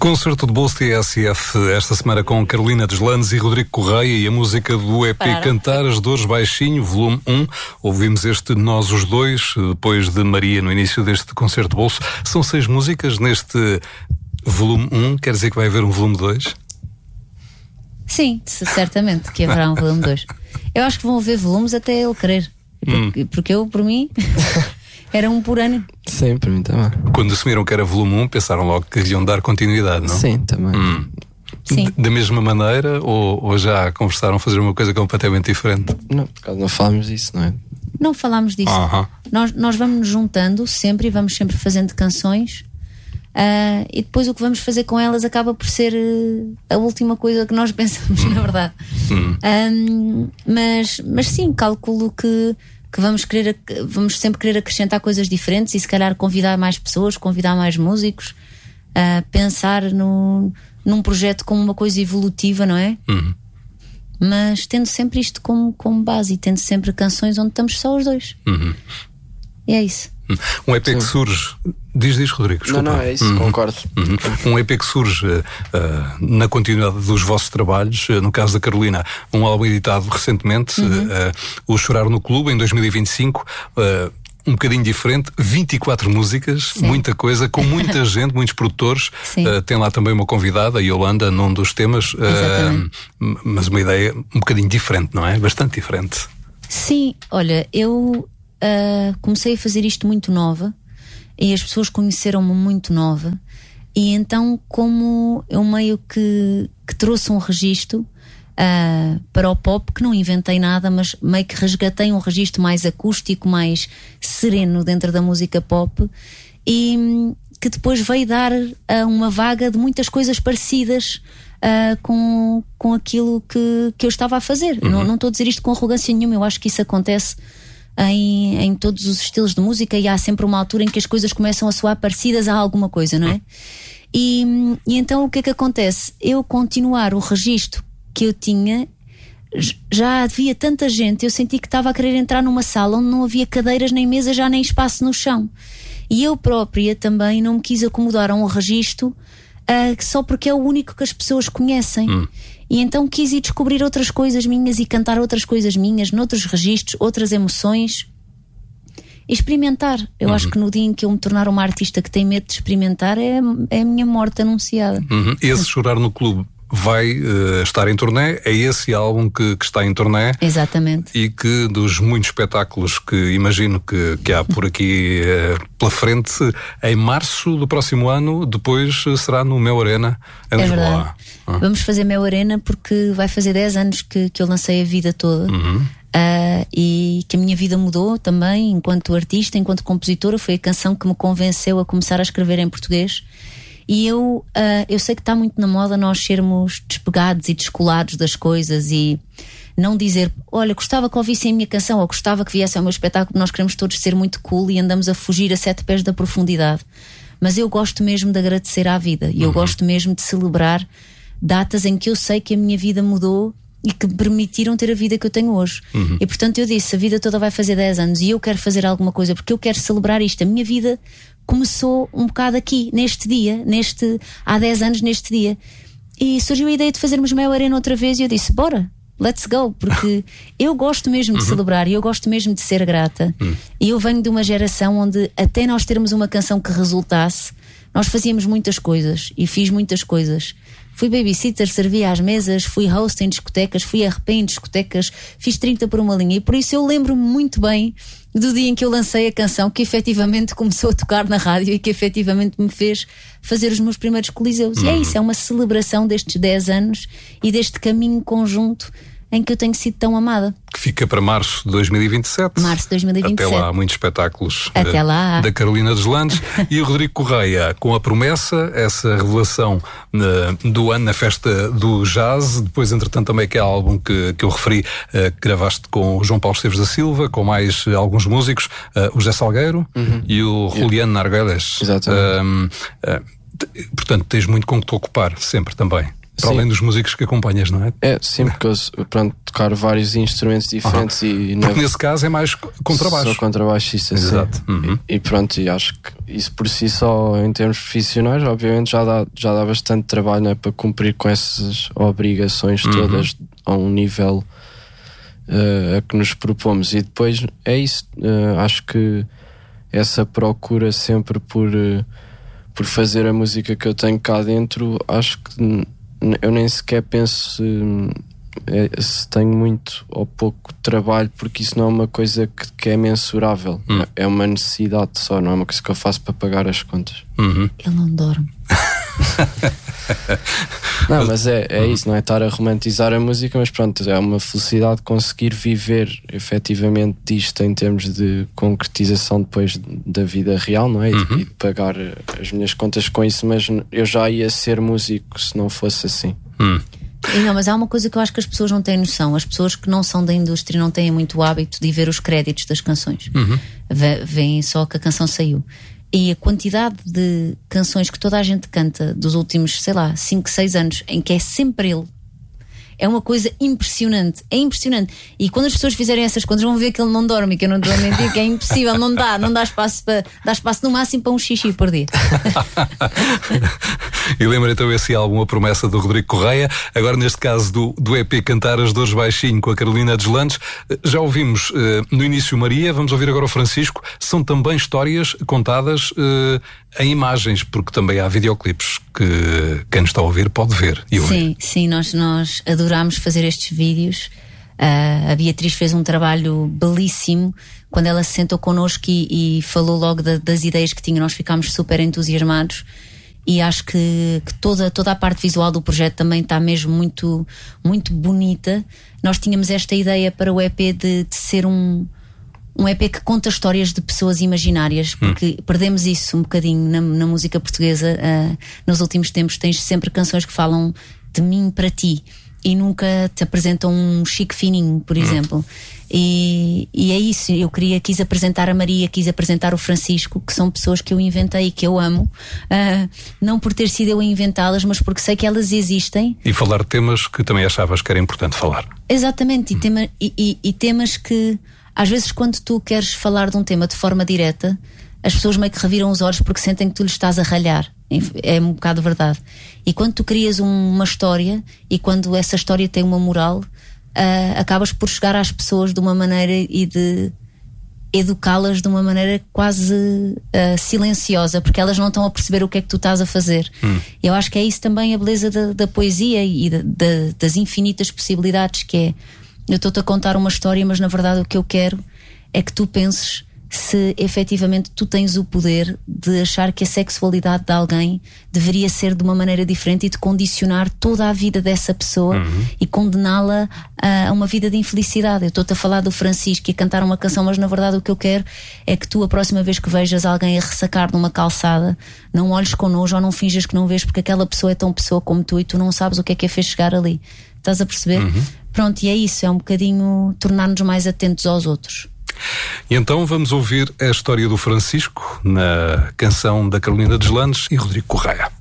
Concerto de bolso TSF esta semana com Carolina Deslandes e Rodrigo Correia e a música do EP Cantar as Dores Baixinho, volume 1. Ouvimos este Nós os Dois, depois de Maria no início deste concerto de bolso. São 6 músicas neste volume 1, quer dizer que vai haver um volume 2? Sim, certamente que haverá um volume 2. Eu acho que vão haver volumes até ele querer. Porque eu, por mim, era um por ano. Sim, para mim também. Quando assumiram que era volume 1, pensaram logo que iam dar continuidade, não? Sim, também. Sim. Da mesma maneira ou já conversaram fazer uma coisa completamente diferente? Não, por causa não falámos disso, não é? Não falámos disso. Nós vamos nos juntando sempre e vamos sempre fazendo canções. E depois o que vamos fazer com elas acaba por ser a última coisa que nós pensamos, na verdade. Mas sim, calculo que vamos sempre querer acrescentar coisas diferentes e se calhar convidar mais pessoas, convidar mais músicos, pensar num projeto como uma coisa evolutiva, não é? Mas tendo sempre isto como base e tendo sempre canções onde estamos só os dois. E é isso. Um EP que surge. Diz, Rodrigo. Desculpa. Não, é isso, concordo. Um EP que surge na continuidade dos vossos trabalhos. No caso da Carolina, um álbum editado recentemente, o Chorar no Clube, em 2025. Um bocadinho diferente, 24 músicas, sim, muita coisa, com muita gente, muitos produtores. Tem lá também uma convidada, a Yolanda, num dos temas. Mas uma ideia um bocadinho diferente, não é? Bastante diferente. Sim, olha, eu comecei a fazer isto muito nova e as pessoas conheceram-me muito nova, e então, como eu meio que trouxe um registro para o pop, que não inventei nada, mas meio que resgatei um registro mais acústico, mais sereno dentro da música pop, e que depois veio dar uma vaga de muitas coisas parecidas com aquilo que eu estava a fazer. Não estou a dizer isto com arrogância nenhuma, eu acho que isso acontece em todos os estilos de música, e há sempre uma altura em que as coisas começam a soar parecidas a alguma coisa, não é? E então o que é que acontece? Eu continuar o registro que eu tinha, já havia tanta gente, eu senti que estava a querer entrar numa sala onde não havia cadeiras nem mesas, já nem espaço no chão, e eu própria também não me quis acomodar a um registro só porque é o único que as pessoas conhecem. E então quis ir descobrir outras coisas minhas e cantar outras coisas minhas, noutros registros, outras emoções, e experimentar. Eu acho que no dia em que eu me tornar uma artista que tem medo de experimentar, é a minha morte anunciada. Esse Chorar no Clube vai estar em turnê, é esse álbum que está em turnê. Exatamente. E que dos muitos espetáculos que imagino que há por aqui pela frente, em março do próximo ano, depois será no Mel Arena, em Lisboa. Verdade. Vamos fazer Mel Arena porque vai fazer 10 anos que eu lancei a vida toda. E que a minha vida mudou também enquanto artista, enquanto compositora. Foi a canção que me convenceu a começar a escrever em português. E eu sei que está muito na moda nós sermos despegados e descolados das coisas e não dizer, olha, gostava que ouvissem a minha canção ou gostava que viessem ao meu espetáculo. Nós queremos todos ser muito cool e andamos a fugir a 7 pés da profundidade. Mas eu gosto mesmo de agradecer à vida e eu gosto mesmo de celebrar datas em que eu sei que a minha vida mudou e que me permitiram ter a vida que eu tenho hoje. E portanto eu disse, a vida toda vai fazer 10 anos e eu quero fazer alguma coisa porque eu quero celebrar isto. A minha vida começou um bocado aqui, neste dia, há 10 anos neste dia, e surgiu a ideia de fazermos Mel Arena outra vez e eu disse, bora, let's go, porque eu gosto mesmo de celebrar e eu gosto mesmo de ser grata. E eu venho de uma geração onde até nós termos uma canção que resultasse, nós fazíamos muitas coisas e fiz muitas coisas. Fui babysitter, servia às mesas, fui host em discotecas, fui RP em discotecas, fiz 30 por uma linha, e por isso eu lembro-me muito bem do dia em que eu lancei a canção que efetivamente começou a tocar na rádio e que efetivamente me fez fazer os meus primeiros coliseus. E é isso, é uma celebração destes 10 anos e deste caminho conjunto em que eu tenho sido tão amada. Que fica para março de 2027. Março de 2027. Até lá há muitos espetáculos. Até lá. Da Carolina Deslandes. E o Rodrigo Correia, com a promessa, essa revelação do ano na festa do jazz. Depois, entretanto, também aquele álbum que eu referi, que gravaste com o João Paulo Esteves da Silva, com mais alguns músicos, o José Salgueiro e o Juliano Nargueles. Exatamente. Portanto, tens muito com que te ocupar, sempre também. Para além dos músicos que acompanhas, não é? Sim, porque eu, pronto, tocar vários instrumentos diferentes porque nesse caso é mais contrabaixo. Sou contrabaixista, exato. E pronto, e acho que isso por si só, em termos profissionais, obviamente já dá bastante trabalho, não é? Para cumprir com essas obrigações todas a um nível a que nos propomos. E depois é isso, acho que essa procura sempre por fazer a música que eu tenho cá dentro, acho que eu nem sequer penso se tenho muito ou pouco trabalho, porque isso não é uma coisa que é mensurável. É uma necessidade só, não é uma coisa que eu faço para pagar as contas. Ele não dorme. Não, mas é isso, não é estar a romantizar a música, mas pronto, é uma felicidade conseguir viver efetivamente disto em termos de concretização depois da vida real, não é? E de pagar as minhas contas com isso, mas eu já ia ser músico se não fosse assim. Não, mas há uma coisa que eu acho que as pessoas não têm noção. As pessoas que não são da indústria não têm muito o hábito de ver os créditos das canções. Veem só que a canção saiu. E a quantidade de canções que toda a gente canta dos últimos, 5, 6 anos, em que é sempre ele, é uma coisa impressionante. É impressionante. E quando as pessoas fizerem essas contas vão ver que ele não dorme, que eu não estou a mentir, que é impossível, não dá espaço dá espaço no máximo para um xixi por dia. E lembra então esse álbum A Promessa do Rodrigo Correia, agora neste caso do EP Cantar as Dores Baixinho com a Carolina Deslandes. Já ouvimos no início Maria, vamos ouvir agora o Francisco. São também histórias contadas em imagens, porque também há videoclipes que quem está a ouvir pode ver e ouvir. Sim, nós adorámos fazer estes vídeos. A Beatriz fez um trabalho belíssimo. Quando ela se sentou connosco e falou logo das ideias que tinha, nós ficámos super entusiasmados. E acho que toda a parte visual do projeto também está mesmo muito, muito bonita. Nós tínhamos esta ideia para o EP de ser um EP que conta histórias de pessoas imaginárias, porque perdemos isso um bocadinho na música portuguesa. Nos últimos tempos tens sempre canções que falam de mim para ti e nunca te apresentam um Chico Fininho, por exemplo. E é isso, eu quis apresentar a Maria, quis apresentar o Francisco, que são pessoas que eu inventei e que eu amo, não por ter sido eu a inventá-las, mas porque sei que elas existem. E falar de temas que também achavas que era importante falar. Exatamente, e temas que às vezes quando tu queres falar de um tema de forma direta, as pessoas meio que reviram os olhos porque sentem que tu lhes estás a ralhar. É um bocado verdade. E quando tu crias uma história e quando essa história tem uma moral, acabas por chegar às pessoas de uma maneira e de educá-las de uma maneira quase silenciosa, porque elas não estão a perceber o que é que tu estás a fazer. Eu acho que é isso também a beleza da poesia e das infinitas possibilidades, que é, eu estou-te a contar uma história, mas na verdade o que eu quero é que tu penses se efetivamente tu tens o poder de achar que a sexualidade de alguém deveria ser de uma maneira diferente e de condicionar toda a vida dessa pessoa e condená-la a uma vida de infelicidade. Eu estou-te a falar do Francisco e a cantar uma canção, mas na verdade o que eu quero é que tu, a próxima vez que vejas alguém a ressacar numa calçada, não olhes com nojo ou não finjas que não vês, porque aquela pessoa é tão pessoa como tu e tu não sabes o que é que a fez chegar ali. Estás a perceber? Pronto, e é isso, é um bocadinho tornar-nos mais atentos aos outros. E então vamos ouvir a história do Francisco na canção da Carolina Deslandes e Rodrigo Correia.